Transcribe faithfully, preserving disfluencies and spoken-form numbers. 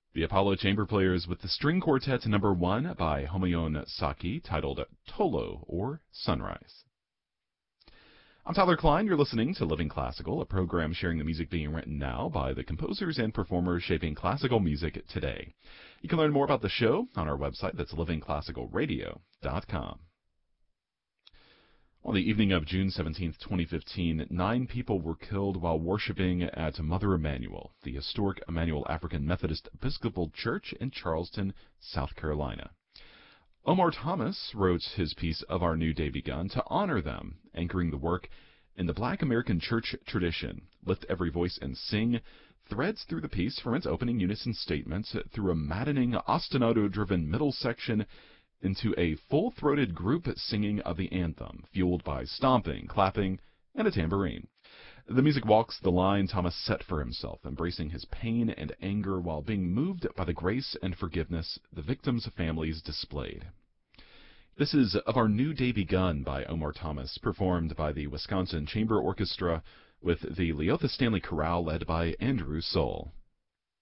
The Apollo Chamber Players with the String Quartet number one by Homoyon Saki, titled Tolo, or Sunrise. I'm Tyler Klein. You're listening to Living Classical, a program sharing the music being written now by the composers and performers shaping classical music today. You can learn more about the show on our website. That's living classical radio dot com. On the evening of June seventeenth, twenty fifteen, nine people were killed while worshiping at Mother Emanuel, the historic Emanuel African Methodist Episcopal Church in Charleston, South Carolina. Omar Thomas wrote his piece Of Our New Day Begun to honor them, anchoring the work in the Black American church tradition. Lift Every Voice and Sing threads through the piece from its opening unison statement through a maddening, ostinato-driven middle section into a full-throated group singing of the anthem, fueled by stomping, clapping, and a tambourine. The music walks the line Thomas set for himself, embracing his pain and anger while being moved by the grace and forgiveness the victims' families displayed. This is Of Our New Day Begun by Omar Thomas, performed by the Wisconsin Chamber Orchestra with the Leotha Stanley Chorale led by Andrew Soule.